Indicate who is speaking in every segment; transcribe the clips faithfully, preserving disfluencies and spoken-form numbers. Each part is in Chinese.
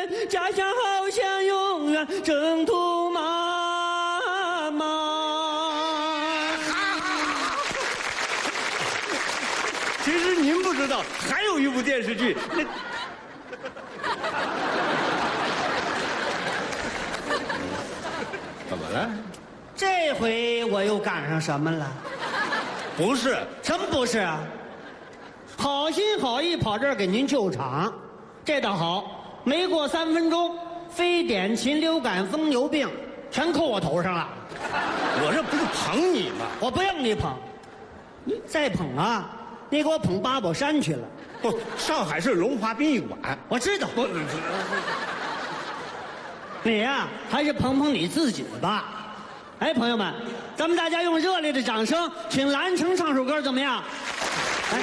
Speaker 1: 远，家乡好像永远，征途漫漫。
Speaker 2: 其实您不知道，还有一部电视剧，那怎么了？
Speaker 1: 这回我又赶上什么了？
Speaker 2: 不是，
Speaker 1: 什么不是啊？好心好意跑这儿给您救场，这倒好，没过三分钟，非典、禽流感、疯牛病全扣我头上了。
Speaker 2: 我这不是捧你吗？
Speaker 1: 我不让你捧，你再捧啊，你给我捧八宝山去了。
Speaker 2: 不，上海市龙华殡仪馆。
Speaker 1: 我知道，
Speaker 2: 不，
Speaker 1: 你呀、啊，还是捧捧你自己吧。哎，朋友们，咱们大家用热烈的掌声，请蓝城唱首歌，怎么样？来，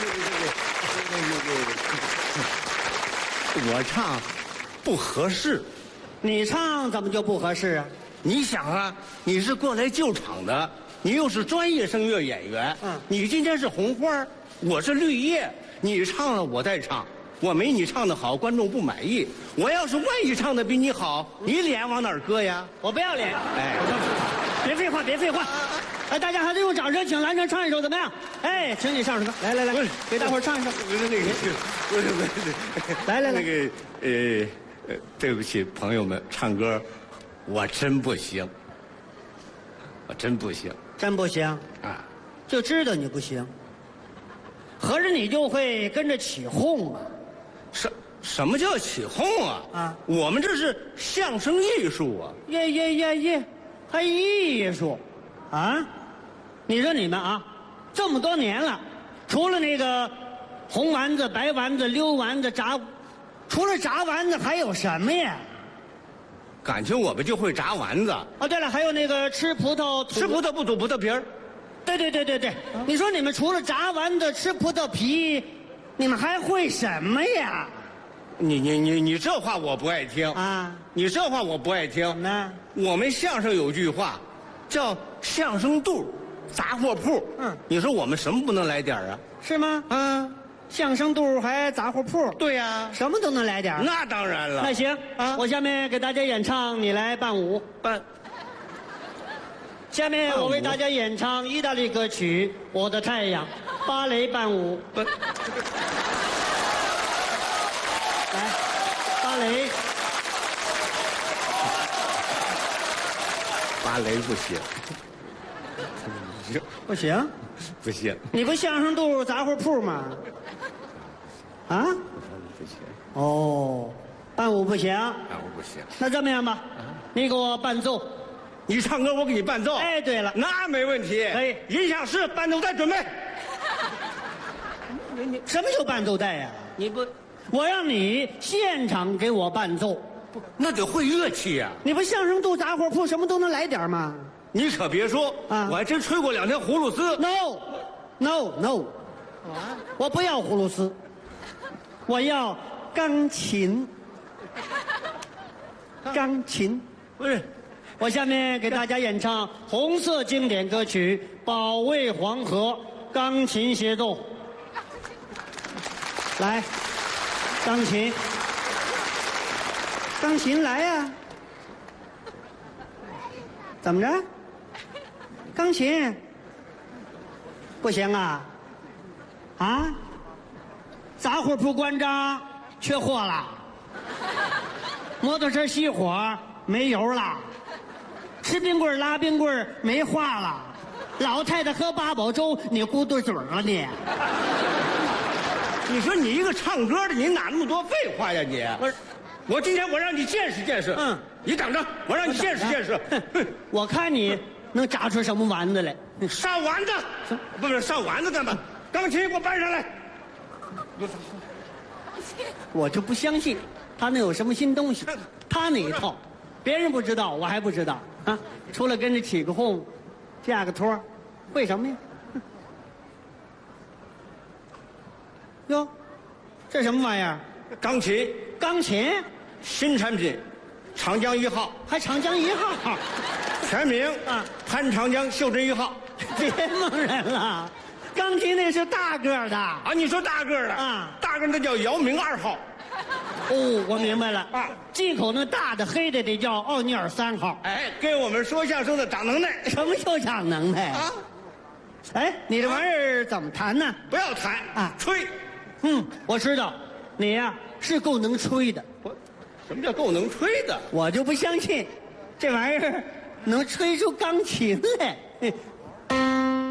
Speaker 2: 我唱不合适。
Speaker 1: 你唱怎么就不合适啊？
Speaker 2: 你想啊，你是过来救场的，你又是专业声乐演员，
Speaker 1: 嗯，
Speaker 2: 你今天是红花，我是绿叶，你唱了我再唱，我没你唱的好，观众不满意。我要是万一唱的比你好，你脸往哪儿搁呀？
Speaker 1: 我不要脸！
Speaker 2: 哎，
Speaker 1: 别废话，别废话！哎，大家还得用掌声请蓝城唱一首，怎么样？哎，请你上首歌，来来来，给大伙儿唱一首。
Speaker 2: 那个，不是不是，
Speaker 1: 来来来，
Speaker 2: 那个呃呃，对不起，朋友们，唱歌我真不行，我真不行
Speaker 1: 真不行
Speaker 2: 啊！
Speaker 1: 就知道你不行，合着你就会跟着起哄啊？
Speaker 2: 什什么叫起哄啊？
Speaker 1: 啊，
Speaker 2: 我们这是相声艺术啊！
Speaker 1: 耶耶耶耶，还艺术啊？你说你们啊，这么多年了，除了那个红丸子、白丸子、溜丸子、炸，除了炸丸子还有什么呀？
Speaker 2: 感情我们就会炸丸子。
Speaker 1: 哦，对了，还有那个吃葡萄，
Speaker 2: 吃葡萄不吐葡萄皮儿。
Speaker 1: 对对对对对，你说你们除了炸丸子、吃葡萄皮，你们还会什么呀？
Speaker 2: 你你你你这话我不爱听
Speaker 1: 啊！
Speaker 2: 你这话我不爱听。
Speaker 1: 怎么呢？
Speaker 2: 我们相声有句话，叫相声肚、杂货铺。
Speaker 1: 嗯，
Speaker 2: 你说我们什么不能来点啊？
Speaker 1: 是吗？
Speaker 2: 啊，
Speaker 1: 相声肚还杂货铺？
Speaker 2: 对呀、啊，
Speaker 1: 什么都能来点。
Speaker 2: 那当然了。
Speaker 1: 那行啊，我下面给大家演唱，你来伴舞。
Speaker 2: 伴。
Speaker 1: 下面我为大家演唱意大利歌曲《我的太阳》，芭蕾伴舞。
Speaker 2: 伴。
Speaker 1: 来，芭蕾。
Speaker 2: 芭蕾不行。
Speaker 1: 不行。
Speaker 2: 不行。
Speaker 1: 你不相声肚杂货铺吗？啊？
Speaker 2: 不行。
Speaker 1: 哦，伴舞不行。
Speaker 2: 伴舞不行。
Speaker 1: 那这么样吧，你给我伴奏。
Speaker 2: 你唱歌，我给你伴奏。
Speaker 1: 哎，对了，
Speaker 2: 那没问题。
Speaker 1: 可以。
Speaker 2: 音响师，伴奏带准备。
Speaker 1: 你你什么叫伴奏带呀？
Speaker 2: 你不，
Speaker 1: 我让你现场给我伴奏。
Speaker 2: 不，那得会乐器呀、啊。
Speaker 1: 你不相声肚杂货铺什么都能来点吗？
Speaker 2: 你可别说啊，我还真吹过两天葫芦丝。
Speaker 1: No，No No, no.
Speaker 2: 啊，
Speaker 1: 我不要葫芦丝，我要钢琴。钢琴
Speaker 2: 不是。
Speaker 1: 我下面给大家演唱红色经典歌曲《保卫黄河》，钢琴协奏。来，钢琴，钢琴来呀、啊！怎么着？钢琴不行啊？啊？杂货铺关张，缺货了。摩托车熄火，没油了。吃冰棍拉冰棍没话了，老太太喝八宝粥，你咕嘟嘴了你。
Speaker 2: 你说你一个唱歌的，你哪那么多废话呀你？
Speaker 1: 我，
Speaker 2: 我今天我让你见识见识。
Speaker 1: 嗯，
Speaker 2: 你等着，我让你见识见识。
Speaker 1: 哼，我看你能炸出什么丸子来？
Speaker 2: 上丸子，不是上丸子干嘛？钢琴给我搬上来。
Speaker 1: 我就不相信他能有什么新东西，他那一套，别人不知道，我还不知道啊！除了跟着起个哄，架个托，会什么呀？哟，这什么玩意儿？
Speaker 2: 钢琴，
Speaker 1: 钢琴，
Speaker 2: 新产品，长江一号，
Speaker 1: 还长江一号，
Speaker 2: 全名
Speaker 1: 啊，
Speaker 2: 潘长江袖珍一号。
Speaker 1: 别蒙人了，钢琴那是大个的
Speaker 2: 啊！你说大个的
Speaker 1: 啊，
Speaker 2: 大个那叫姚明二号。
Speaker 1: 哦，我明白了啊，进口那大的黑的得叫奥尼尔三号。
Speaker 2: 哎，给我们说相声的长能耐。
Speaker 1: 什么叫长能耐啊？哎，你这玩意儿怎么弹呢？
Speaker 2: 不要弹啊，吹。
Speaker 1: 嗯，我知道，你呀、是够能吹的。
Speaker 2: 我，什么叫够能吹的？
Speaker 1: 我就不相信，这玩意儿能吹出钢琴来。